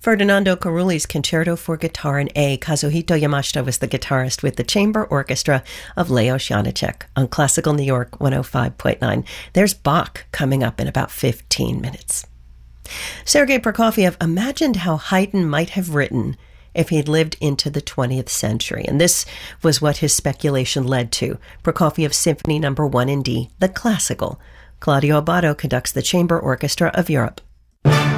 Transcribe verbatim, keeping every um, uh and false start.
Ferdinando Carulli's Concerto for Guitar in A. Kazuhito Yamashita was the guitarist with the chamber orchestra of Leos Janáček on Classical New York one oh five point nine. There's Bach coming up in about fifteen minutes. Sergei Prokofiev imagined how Haydn might have written if he'd lived into the twentieth century, and this was what his speculation led to. Prokofiev's Symphony Number one in D, the classical. Claudio Abbado conducts the Chamber Orchestra of Europe.